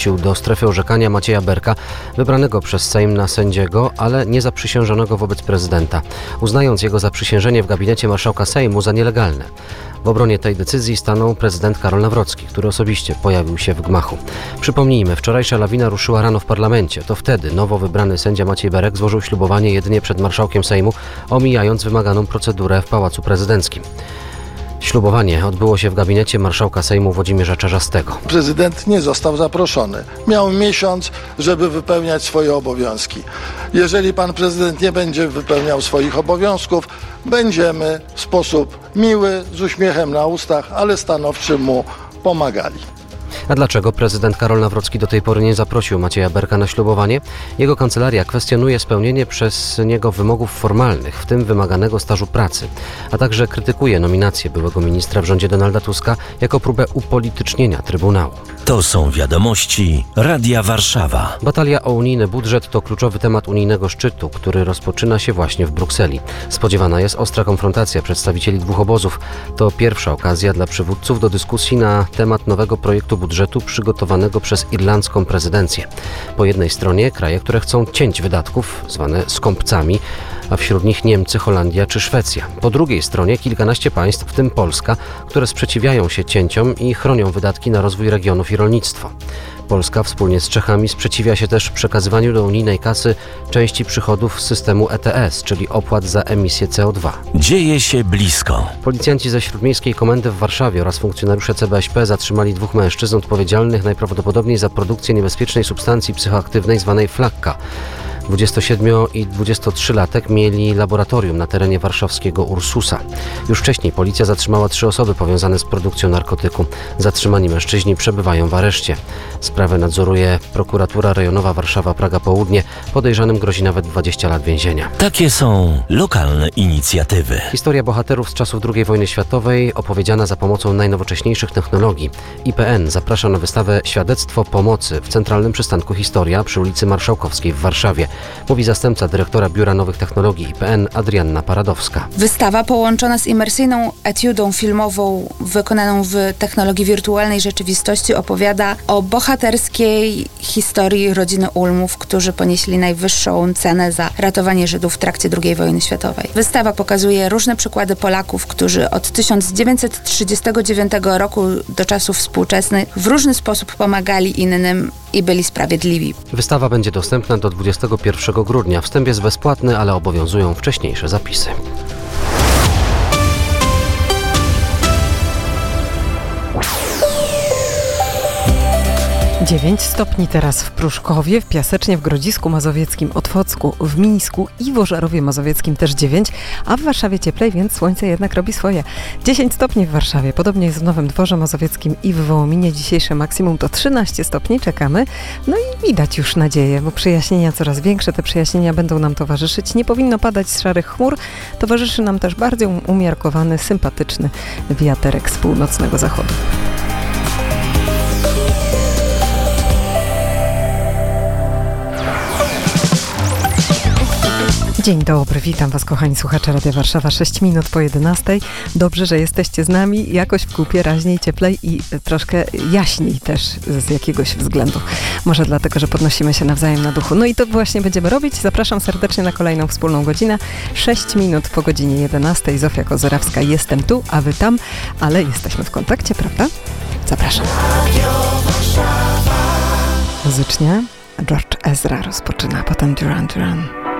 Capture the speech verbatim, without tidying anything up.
wpuścił do strefy orzekania Macieja Berka, wybranego przez Sejm na sędziego, ale nie zaprzysiężonego wobec prezydenta, uznając jego zaprzysiężenie w gabinecie marszałka Sejmu za nielegalne. W obronie tej decyzji stanął prezydent Karol Nawrocki, który osobiście pojawił się w gmachu. Przypomnijmy, wczorajsza lawina ruszyła rano w parlamencie. To wtedy nowo wybrany sędzia Maciej Berek złożył ślubowanie jedynie przed marszałkiem Sejmu, omijając wymaganą procedurę w Pałacu Prezydenckim. Ślubowanie odbyło się w gabinecie marszałka Sejmu Włodzimierza Czarzastego. Prezydent nie został zaproszony. Miał miesiąc, żeby wypełniać swoje obowiązki. Jeżeli pan prezydent nie będzie wypełniał swoich obowiązków, będziemy w sposób miły, z uśmiechem na ustach, ale stanowczym mu pomagali. A dlaczego prezydent Karol Nawrocki do tej pory nie zaprosił Macieja Berka na ślubowanie? Jego kancelaria kwestionuje spełnienie przez niego wymogów formalnych, w tym wymaganego stażu pracy, a także krytykuje nominację byłego ministra w rządzie Donalda Tuska jako próbę upolitycznienia Trybunału. To są wiadomości Radia Warszawa. Batalia o unijny budżet to kluczowy temat unijnego szczytu, który rozpoczyna się właśnie w Brukseli. Spodziewana jest ostra konfrontacja przedstawicieli dwóch obozów. To pierwsza okazja dla przywódców do dyskusji na temat nowego projektu budżetu przygotowanego przez irlandzką prezydencję. Po jednej stronie kraje, które chcą cięć wydatków, zwane skąpcami, a wśród nich Niemcy, Holandia czy Szwecja. Po drugiej stronie kilkanaście państw, w tym Polska, które sprzeciwiają się cięciom i chronią wydatki na rozwój regionów i rolnictwo. Polska wspólnie z Czechami sprzeciwia się też przekazywaniu do unijnej kasy części przychodów z systemu E T S, czyli opłat za emisję C O dwa. Dzieje się blisko. Policjanci ze Śródmiejskiej Komendy w Warszawie oraz funkcjonariusze C B S P zatrzymali dwóch mężczyzn odpowiedzialnych najprawdopodobniej za produkcję niebezpiecznej substancji psychoaktywnej zwanej flakka. dwudziestosiedmiu- i dwudziestotrzylatek mieli laboratorium na terenie warszawskiego Ursusa. Już wcześniej policja zatrzymała trzy osoby powiązane z produkcją narkotyku. Zatrzymani mężczyźni przebywają w areszcie. Sprawę nadzoruje prokuratura rejonowa Warszawa-Praga Południe. Podejrzanym grozi nawet dwadzieścia lat więzienia. Takie są lokalne inicjatywy. Historia bohaterów z czasów drugiej wojny światowej opowiedziana za pomocą najnowocześniejszych technologii. I P N zaprasza na wystawę Świadectwo pomocy w Centralnym Przystanku Historia przy ulicy Marszałkowskiej w Warszawie. Mówi zastępca dyrektora Biura Nowych Technologii I P N Adrianna Paradowska. Wystawa połączona z imersyjną etiudą filmową wykonaną w technologii wirtualnej rzeczywistości opowiada o bohaterskiej historii rodziny Ulmów, którzy ponieśli najwyższą cenę za ratowanie Żydów w trakcie drugiej wojny światowej. Wystawa pokazuje różne przykłady Polaków, którzy od tysiąc dziewięćset trzydziestego dziewiątego roku do czasów współczesnych w różny sposób pomagali innym i byli sprawiedliwi. Wystawa będzie dostępna do dwudziestego pierwszego grudnia. Wstęp jest bezpłatny, ale obowiązują wcześniejsze zapisy. dziewięć stopni teraz w Pruszkowie, w Piasecznie, w Grodzisku Mazowieckim, Otwocku, w Mińsku i w Ożarowie Mazowieckim też dziewięć, a w Warszawie cieplej, więc słońce jednak robi swoje. dziesięć stopni w Warszawie, podobnie jest w Nowym Dworze Mazowieckim i w Wołominie. Dzisiejsze maksimum to trzynaście stopni, czekamy. No i widać już nadzieję, bo przyjaśnienia coraz większe, te przyjaśnienia będą nam towarzyszyć. Nie powinno padać z szarych chmur, towarzyszy nam też bardzo umiarkowany, sympatyczny wiaterek z północnego zachodu. Dzień dobry, witam Was, kochani słuchacze Radia Warszawa, sześć minut po jedenastej. Dobrze, że jesteście z nami, jakoś w kupie raźniej, cieplej i troszkę jaśniej też z jakiegoś względu. Może dlatego, że podnosimy się nawzajem na duchu. No i to właśnie będziemy robić. Zapraszam serdecznie na kolejną wspólną godzinę. sześć minut po godzinie jedenastej. Zofia Kozerawska, jestem tu, a Wy tam, ale jesteśmy w kontakcie, prawda? Zapraszam. Muzycznie George Ezra rozpoczyna, potem Duran Duran.